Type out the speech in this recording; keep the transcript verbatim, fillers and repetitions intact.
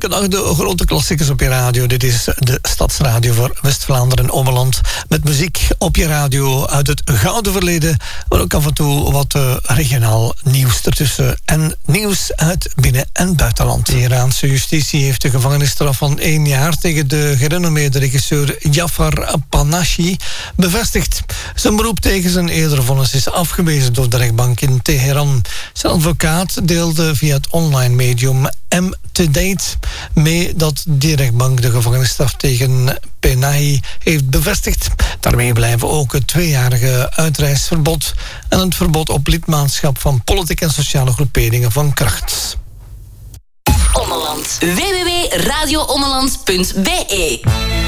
elke dag de grote klassiekers op je radio. Dit is de Stadsradio voor West-Vlaanderen en Ommeland. Met muziek op je radio uit het gouden verleden. Maar ook af en toe wat uh, regionaal nieuws ertussen. En nieuws uit binnen- en buitenland. De Iraanse justitie heeft de gevangenisstraf van één jaar tegen de gerenommeerde regisseur Jafar Panahi bevestigd. Zijn beroep tegen zijn eerdere vonnis is afgewezen door de rechtbank in Teheran. Zijn advocaat deelde via het online medium M-to-date mee dat die rechtbank de gevangenisstraf tegen Panahi heeft bevestigd. Daarmee blijven ook het tweejarige uitreisverbod en het verbod op lidmaatschap van politieke en sociale groeperingen van kracht. Ommeland. w w w punt radio ommeland punt b e